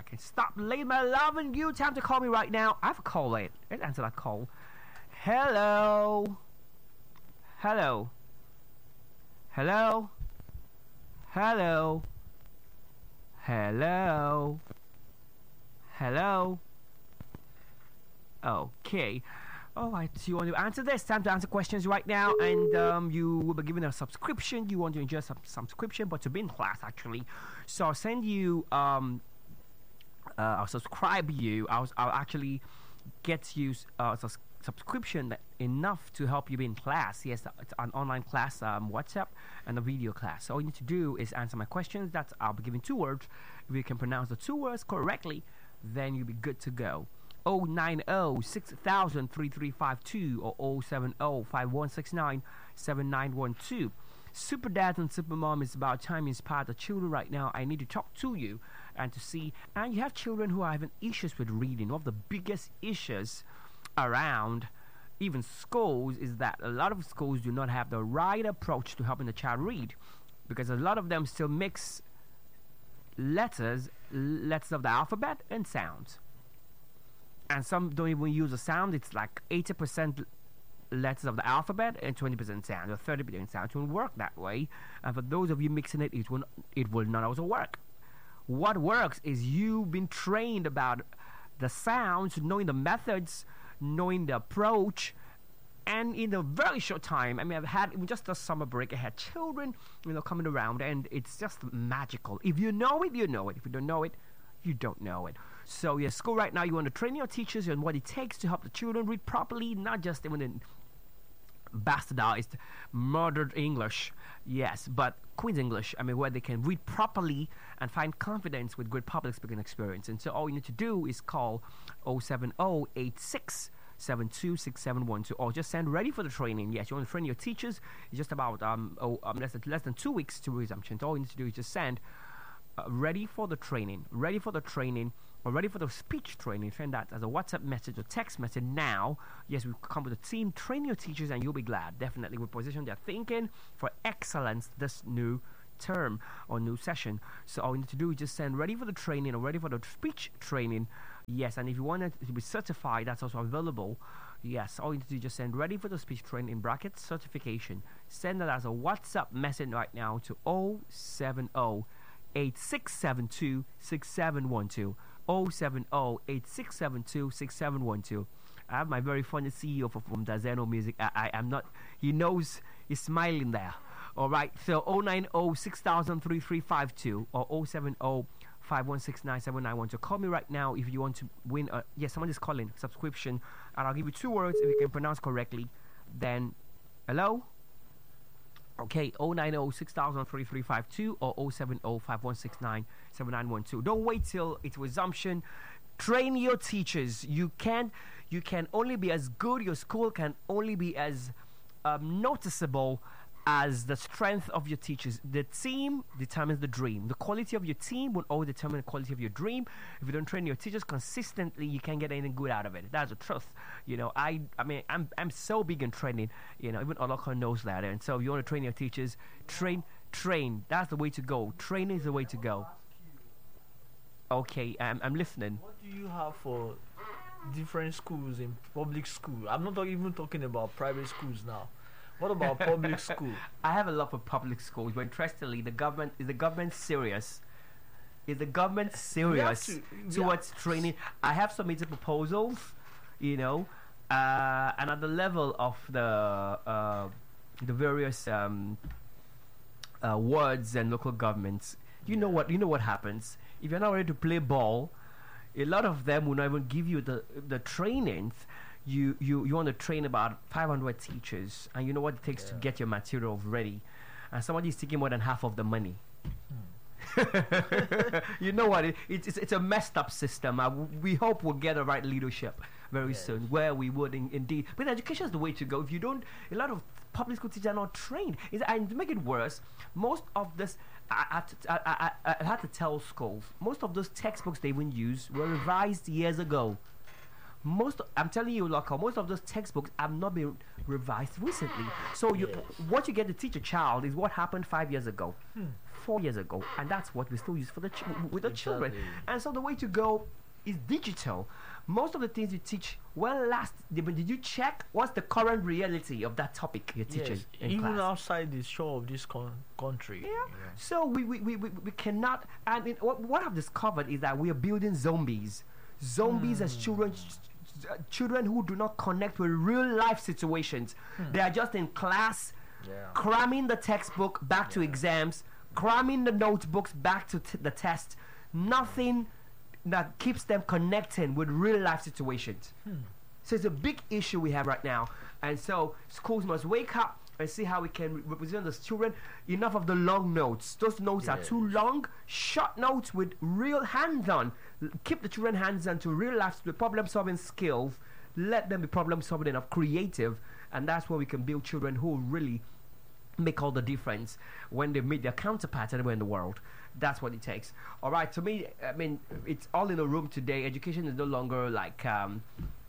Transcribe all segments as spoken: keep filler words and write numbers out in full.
Okay, stop laying my love on you. Time to call me right now. I have a call late. Let's answer that call. Hello. Hello. Hello. Hello. Hello. Hello. Okay. All right, so you want to answer this? Time to answer questions right now, and um, you will be given a subscription. You want to enjoy some subscription, but to be in class actually. So I'll send you. Um, uh, I'll subscribe you. I'll, I'll actually get you uh, a subscription that enough to help you be in class. Yes, it's an online class, um, WhatsApp, and a video class. So all you need to do is answer my questions. That's I'll be giving two words. If you can pronounce the two words correctly, then you'll be good to go. oh nine oh six thousand three three five two or oh seven oh five one six nine seven nine one two. Super Dad and Super Mom, is about time you inspire the children right now. I need to talk to you and to see. And you have children who are having issues with reading. One of the biggest issues around even schools is that a lot of schools do not have the right approach to helping the child read, because a lot of them still mix letters, letters of the alphabet and sounds. And some don't even use a sound. It's like eighty percent letters of the alphabet and twenty percent sound, or thirty percent sound. It won't work that way. And for those of you mixing it, it will, it will not also work. What works is you being trained about the sounds, knowing the methods, knowing the approach. And in a very short time, I mean, I've had, just the summer break, I had children, you know, coming around, and it's just magical. If you know it, you know it. If you don't know it, you don't know it. So your school right now, you want to train your teachers on what it takes to help the children read properly, not just even in bastardized, murdered English, yes, but Queen's English. I mean, where they can read properly and find confidence with good public speaking experience. And so all you need to do is call oh seven oh eight six seven two six seven one two, or just send ready for the training. Yes, you want to train your teachers. It's just about um, oh, um less than less than two weeks to resumption. So all you need to do is just send uh, ready for the training, ready for the training, or ready for the speech training. Send that as a WhatsApp message or text message now. Yes, we come with a team, train your teachers, and you'll be glad. Definitely, we position their thinking for excellence this new term or new session. So all you need to do is just send ready for the training or ready for the speech training. Yes, and if you want it to be certified, that's also available. Yes, all you need to do is just send ready for the speech training in brackets certification. Send that as a WhatsApp message right now to oh seven oh eight six seven two six seven one two. oh seven oh eight six seven two six seven one two. I have my very funny C E O from, from Dazeno Music. I, I am not, he knows, he's smiling there. Alright, so oh nine oh six thousand three three five two or oh seven oh five one six nine seven nine one two. Call me right now if you want to win a, yes, someone is calling, subscription, and I'll give you two words. If you can pronounce correctly, then hello? Okay, oh nine oh six thousand three three five two or oh seven oh five one six nine seven nine one two. Don't wait till it's resumption. Train your teachers. You can't, you can only be as good, your school can only be as um, noticeable as the strength of your teachers. The team determines the dream. The quality of your team will always determine the quality of your dream. If you don't train your teachers consistently, you can't get anything good out of it. That's the truth. You know, I I mean, I'm I'm so big in training. You know, even Oloko knows that. And so if you want to train your teachers, train, train. That's the way to go. Training is the way to go. Okay, I'm, I'm listening. What do you have for different schools in public school? I'm not even talking about private schools now. What about public school? I have a lot for public schools, but interestingly, the government is the government serious. Is the government serious to, towards training? I have submitted proposals, you know, uh, and at the level of the uh, the various um, uh, wards and local governments. You know what? You know what happens if you're not ready to play ball. A lot of them will not even give you the the trainings. You, you, you want to train about five hundred teachers, and you know what it takes yeah. to get your materials ready, and somebody is taking more than half of the money. Hmm. You know what? It, it's it's a messed up system. Uh, we hope we'll get the right leadership very yes. soon, where we would in, indeed. But education is the way to go. If you don't, a lot of public school teachers are not trained. It's, and to make it worse, most of this, I, I, I, I, I had to tell schools, most of those textbooks they even use were revised years ago. most I'm telling you, Loco, most of those textbooks have not been revised recently. So you, Yes. what you get to teach a child is what happened five years ago, Hmm. four years ago, and that's what we still use for the ch- with the children. Exactly. And so the way to go is digital. Most of the things you teach, well, last did did you check what's the current reality of that topic you're teaching Yes, in even class? outside the shore of this con- country. Yeah. you know. So we, we, we, we, we cannot. And it, what, what I've discovered is that we are building zombies. Zombies as children, ch- ch- uh, children who do not connect with real life situations. They are just in class, Yeah. cramming the textbook back to Yeah. exams, cramming the notebooks back to t- the test. Nothing that keeps them connecting with real life situations. So it's a big issue we have right now. And so schools must wake up and see how we can re- represent the children. Enough of the long notes. Those notes are too Yes. long. Short notes with real hands-on. L- Keep the children hands-on to real life with problem-solving skills. Let them be problem-solving enough, creative. And that's where we can build children who really make all the difference when they meet their counterparts anywhere in the world. That's what it takes. All right, to me, I mean, it's all in a room today. Education is no longer like um,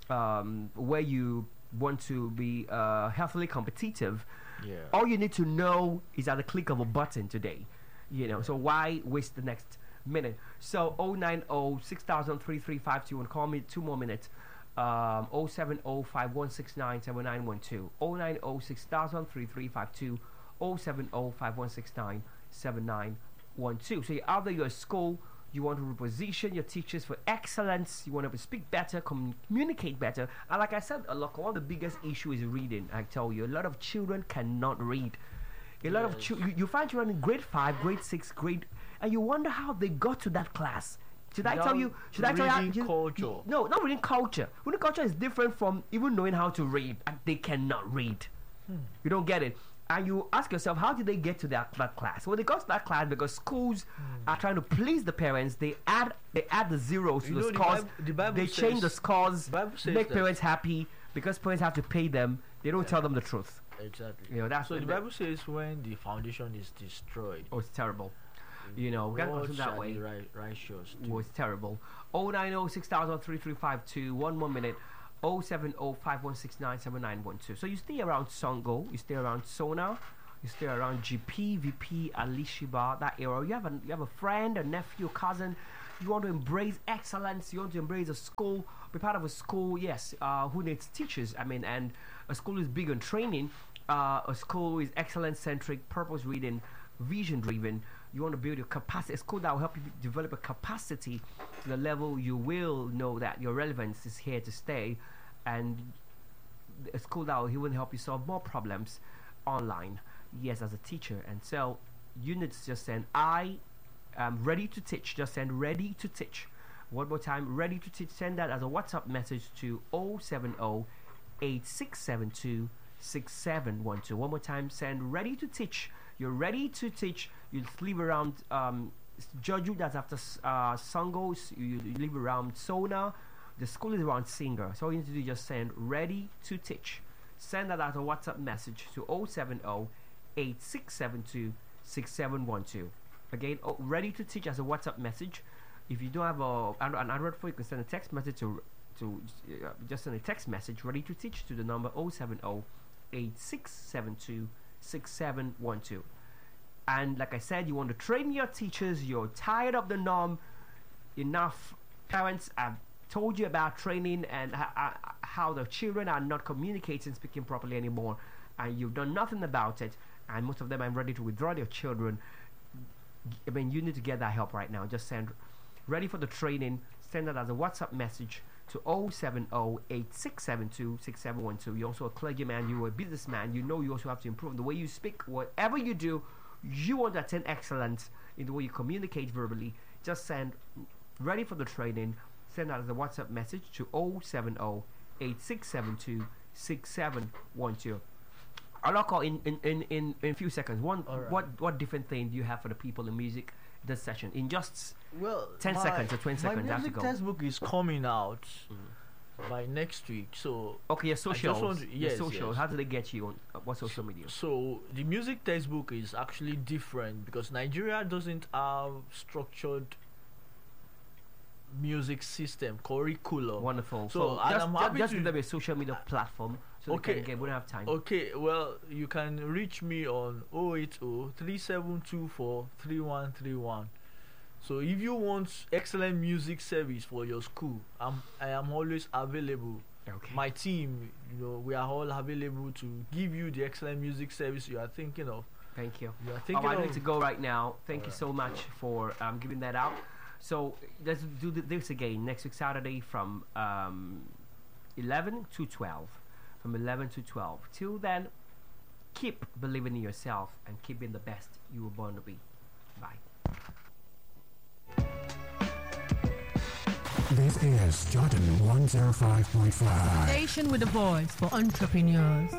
um, where you want to be uh, healthily competitive. Yeah. All you need to know is at the click of a button today. You know, so why waste the next minute? So oh nine oh six thousand three three five two and call me two more minutes. Um, oh seven oh five one six nine seven nine one two oh nine oh six thousand three three five two oh seven oh five one six nine seven nine one two. So you're either you're a school, you want to reposition your teachers for excellence, you want to speak better, commun- communicate better. And like I said, a lot, one of the biggest issues is reading. I tell you, a lot of children cannot read. A lot of Yes. children, you, you find children in grade five, grade six, grade, and you wonder how they got to that class. Should I tell Without you? Should I tell you? how- reading you- culture. you- No, not reading culture. Reading culture is different from even knowing how to read. And they cannot read. You don't get it. And you ask yourself, how did they get to that, that class? Well, they got to that class because schools are trying to please the parents. They add they add the zeros to You the know, the scores. Bib- the Bible they change the says- scores, the Bible says make that- parents happy because parents have to pay them. They don't tell them the truth. Exactly. You know, that's so what the they- Bible says when the foundation is destroyed, Oh, it's terrible. You know, we gotta what consider that shall way. the ri- righteous do? Was terrible. oh nine oh six thousand three three five two. One more minute. oh seven oh five one six nine seven nine one two. So you stay around Songo, you stay around Sona, you stay around G P, V P, Alishiba, that area. You have a you have a friend, a nephew, cousin. You want to embrace excellence. You want to embrace a school, be part of a school. Yes, uh, who needs teachers? I mean, and a school is big on training. Uh, a school is excellence centric, purpose reading, vision driven. You want to build your capacity. A school that will help you develop a capacity to the level you will know that your relevance is here to stay, and a school that will even help you solve more problems online. Yes, as a teacher. And so you need to just send I am ready to teach. Just send ready to teach. One more time, ready to teach. Send that as a WhatsApp message to oh seven oh eight six seven two six seven one two. One more time, send ready to teach. You're ready to teach. You live around um, Joju, that's after uh, Sangos. You, you live around Sona. The school is around Singer. So all you need to do is just send ready to teach. Send that as a WhatsApp message to oh seven oh eight six seven two six seven one two. Again, oh, ready to teach as a WhatsApp message. If you don't have a, an an Android phone, you can send a text message to to uh, just send a text message ready to teach to the number oh seven oh eight six seven two six seven one two. And like I said, you want to train your teachers. You're tired of the norm. Enough parents have told you about training and h- h- how the children are not communicating, speaking properly anymore, and you've done nothing about it. And most of them are ready to withdraw their children. I mean, you need to get that help right now. Just send ready for the training. Send that as a WhatsApp message to oh seven oh eight six seven two six seven one two. You're also a clergyman. You're a businessman. You know you also have to improve the way you speak. Whatever you do, you want to attain excellence in the way you communicate verbally. Just send ready for the training. Send that as a WhatsApp message to oh seven oh eight six seven two six seven one two. I'll call in in in in in a few seconds. One, Alright. what what different thing do you have for the people in music this session in just Well, ten my- seconds or twenty seconds, I My have to music go. textbook is coming out by next week. So, okay, your socials, want to- your yes, socials. yes. How do they get you on uh, what social media? so the music textbook is actually different because Nigeria doesn't have structured music system curriculum. Wonderful. So, So, and just, I'm ju- happy just to- give them a social media platform so Okay. they can get. We don't have time. Okay, well, you can reach me on oh eight oh, three seven two four, three one three one. So if you want excellent music service for your school, I'm, I am always available. Okay. My team, you know, we are all available to give you the excellent music service you are thinking of. Thank you. You are Oh, thinking I of need to go right now. Thank you Alright. so much for um, giving that out. So let's do th- this again next week Saturday from um, eleven to twelve. From eleven to twelve. Till then, keep believing in yourself and keep being the best you were born to be. Bye. This is Jordan one oh five point five. Station with a voice for entrepreneurs.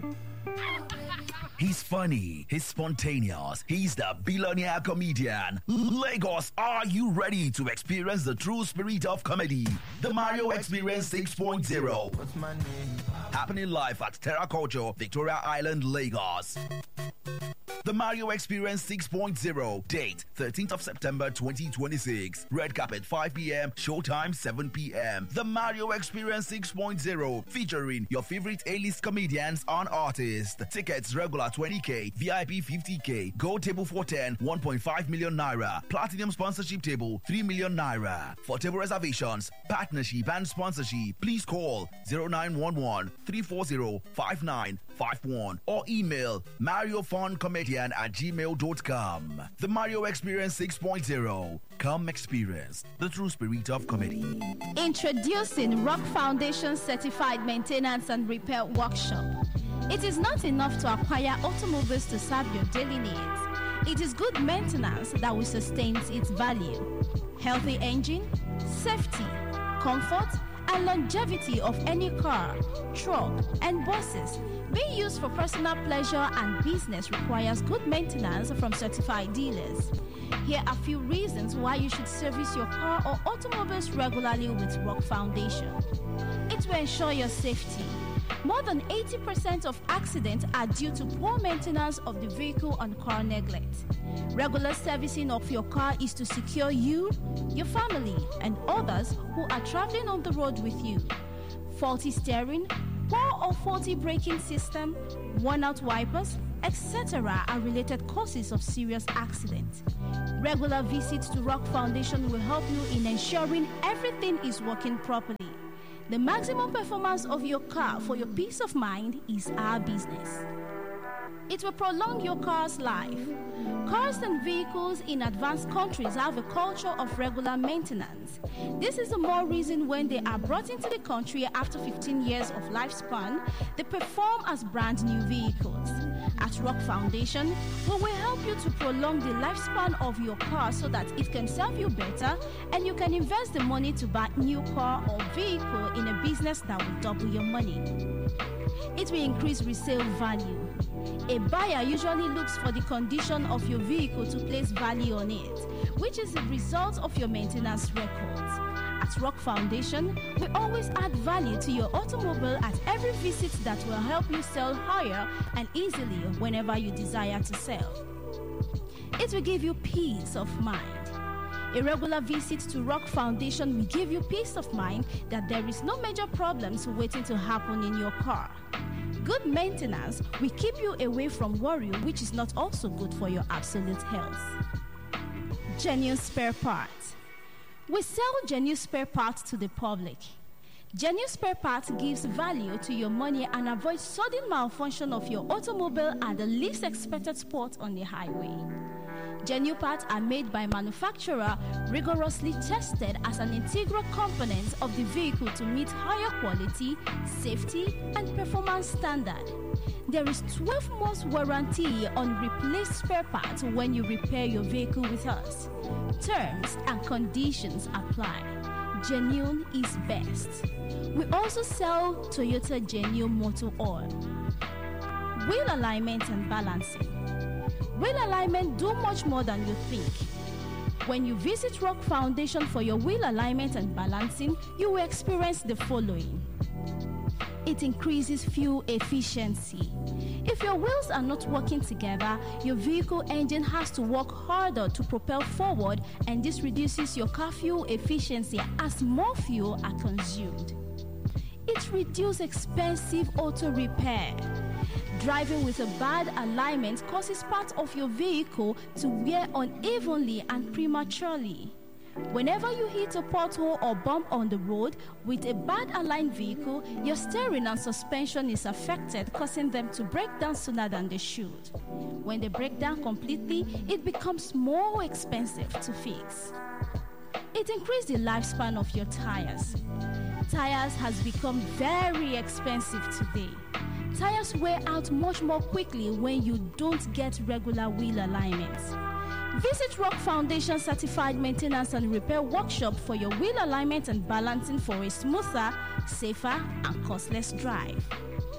He's funny, he's spontaneous, he's the billionaire comedian. Lagos, are you ready to experience the true spirit of comedy? The Mario Experience six point oh. What's my name? Happening live at Terra Culture, Victoria Island, Lagos. The Mario Experience six point oh. Date thirteenth of September twenty twenty-six. Red carpet five p.m. Showtime seven p.m. The Mario Experience six point oh. Featuring your favorite A-list comedians and artists. Tickets regular twenty K, V I P fifty K. Gold table for ten, one point five million naira. Platinum sponsorship table, three million naira. For table reservations, partnership and sponsorship, please call zero nine one one, three four zero, five nine five one or email mariofuncomedian at gmail dot com. The Mario Experience six point oh. Come experience the true spirit of comedy. Introducing Rock Foundation Certified Maintenance and Repair Workshop. It is not enough to acquire automobiles to serve your daily needs. It is good maintenance that will sustain its value. Healthy engine, safety, comfort, and longevity of any car, truck, and buses being used for personal pleasure and business requires good maintenance from certified dealers. Here are a few reasons why you should service your car or automobiles regularly with Rock Foundation. It will ensure your safety. More than eighty percent of accidents are due to poor maintenance of the vehicle and car neglect. Regular servicing of your car is to secure you, your family, and others who are traveling on the road with you. Faulty steering, poor or faulty braking system, worn-out wipers, et cetera are related causes of serious accidents. Regular visits to Rock Foundation will help you in ensuring everything is working properly. The maximum performance of your car for your peace of mind is our business. It will prolong your car's life. Cars and vehicles in advanced countries have a culture of regular maintenance. This is the more reason when they are brought into the country after fifteen years of lifespan, they perform as brand new vehicles. At Rock Foundation, we will help you to prolong the lifespan of your car so that it can serve you better and you can invest the money to buy new car or vehicle in a business that will double your money. It will increase resale value. A buyer usually looks for the condition of your vehicle to place value on it, which is the result of your maintenance records. At Rock Foundation, we always add value to your automobile at every visit that will help you sell higher and easily whenever you desire to sell. It will give you peace of mind. A regular visit to Rock Foundation will give you peace of mind that there is no major problems waiting to happen in your car. Good maintenance will keep you away from worry, which is not also good for your absolute health. Genuine spare parts. We sell genuine spare parts to the public. Genuine spare parts gives value to your money and avoids sudden malfunction of your automobile at the least expected spot on the highway. Genuine parts are made by manufacturer, rigorously tested as an integral component of the vehicle to meet higher quality, safety, and performance standard. There is twelve months warranty on replaced spare parts when you repair your vehicle with us. Terms and conditions apply. Genuine is best. We also sell Toyota Genuine Motor Oil. Wheel alignment and balancing. Wheel alignment do much more than you think. When you visit Rock Foundation for your wheel alignment and balancing, you will experience the following. it increases fuel efficiency. If your wheels are not working together, your vehicle engine has to work harder to propel forward, and this reduces your car fuel efficiency as more fuel are consumed. It reduces expensive auto repair. Driving with a bad alignment causes parts of your vehicle to wear unevenly and prematurely. Whenever you hit a pothole or bump on the road with a bad aligned vehicle, your steering and suspension is affected, causing them to break down sooner than they should. When they break down completely, it becomes more expensive to fix. It increases the lifespan of your tires. Tires has become very expensive today. Tires wear out much more quickly when you don't get regular wheel alignments. Visit Rock Foundation Certified Maintenance and Repair Workshop for your wheel alignment and balancing for a smoother, safer, and costless drive.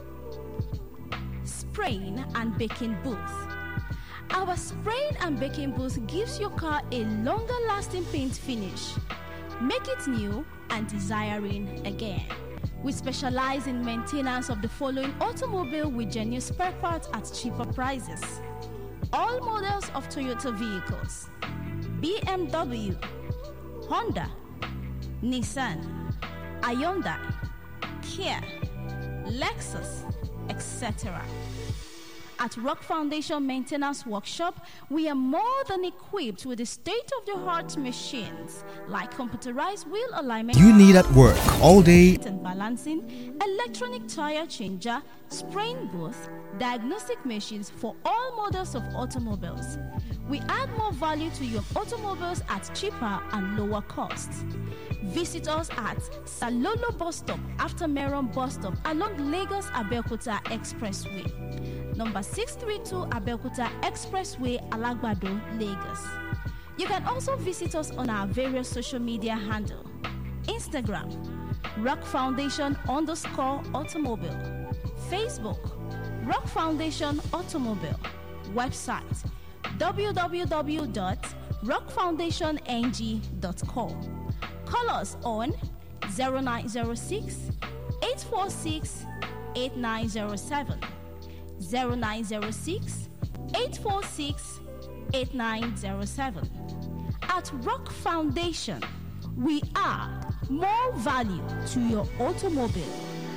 Spraying and baking booth. Our spraying and baking booth gives your car a longer lasting paint finish. Make it new and desiring again. We specialize in maintenance of the following automobile with genuine spare parts at cheaper prices. All models of Toyota vehicles, B M W, Honda, Nissan, Hyundai, Kia, Lexus, et cetera. At Rock Foundation Maintenance Workshop, we are more than equipped with the state-of-the-art machines like computerized wheel alignment You need at work all day. and balancing, electronic tire changer, spraying booth, diagnostic machines for all models of automobiles. We add more value to your automobiles at cheaper and lower costs. Visit us at Salolo Bus Stop after Meron Bus Stop along Lagos Abeokuta Expressway. Number six three two Abeokuta Expressway, Alagbado, Lagos. You can also visit us on our various social media handle. Instagram, Rock Foundation underscore automobile. Facebook, Rock Foundation Automobile. Website, w w w dot rock foundation n g dot com. Call us on zero nine zero six, eight four six, eight nine zero seven, zero nine zero six, eight four six, eight nine zero seven. At Rock Foundation, we are more value to your automobile.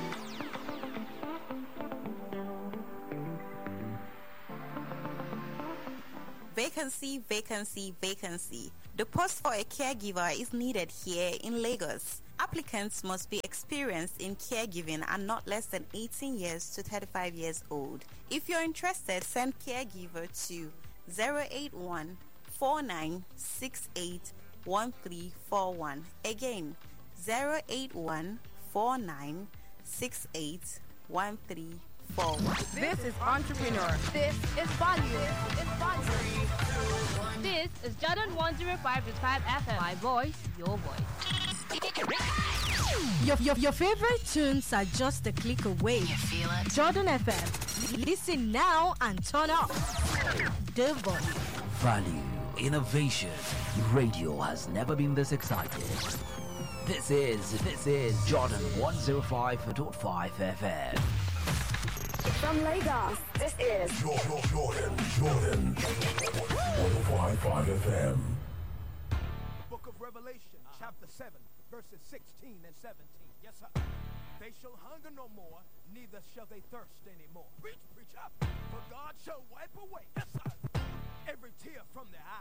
Vacancy, vacancy, vacancy. The post for a caregiver is needed here in Lagos. Applicants must be experienced in caregiving and not less than eighteen years to thirty-five years old. If you're interested, send caregiver to zero eight one, four nine six eight, one three four one. Again, zero eight one, four nine six eight, one three four one. This is Entrepreneur. This is Value. This is Value. This is Jordan one oh five point five F M. My voice, your voice. Your, your, your favorite tunes are just a click away. You feel it? Jordan F M. Listen now and turn up the volume. Value, innovation. Radio has never been this excited. This is, this is Jordan one oh five point five F M. From Lagos, this is Jordan, Jordan, Jordan. one oh five point five F M. Book of Revelation, chapter seven, verses sixteen and seventeen. Yes, sir. They shall hunger no more, neither shall they thirst anymore. Preach, preach up, for God shall wipe away, yes, sir, every tear from their eyes.